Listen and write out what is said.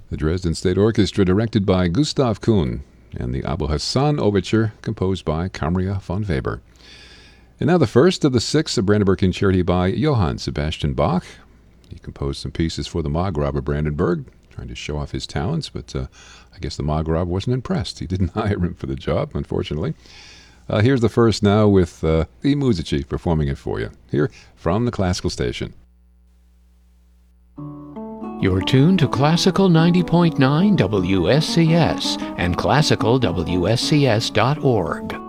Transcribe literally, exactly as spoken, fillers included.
The Dresden State Orchestra, directed by Gustav Kuhn, and the Abu Hassan Overture, composed by Kamria von Weber. And now the first of the six, a Brandenburg Concerti by Johann Sebastian Bach. He composed some pieces for the Markgraf of Brandenburg, trying to show off his talents, but uh, I guess the Markgraf wasn't impressed. He didn't hire him for the job, unfortunately. Uh, here's the first now with uh, the Musici performing it for you, here from the Classical Station. You're tuned to Classical ninety point nine W S C S and classical W S C S dot org.